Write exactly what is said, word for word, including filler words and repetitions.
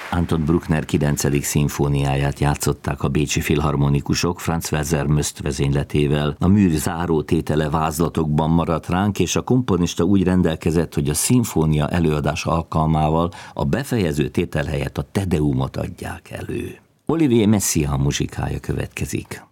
Anton Bruckner kilencedik szimfóniáját játszották a bécsi filharmonikusok Franz Welser Möst vezényletével. A műv záró tétele vázlatokban maradt ránk, és a komponista úgy rendelkezett, hogy a szimfónia előadás alkalmával a befejező tétel helyett a Te Deumot adják elő. Olivier Messiaen muzsikája következik.